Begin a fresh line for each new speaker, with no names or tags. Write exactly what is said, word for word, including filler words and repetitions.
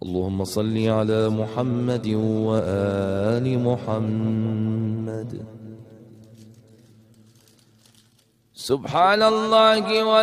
اللهم صل على محمد وآل محمد. سبحان الله.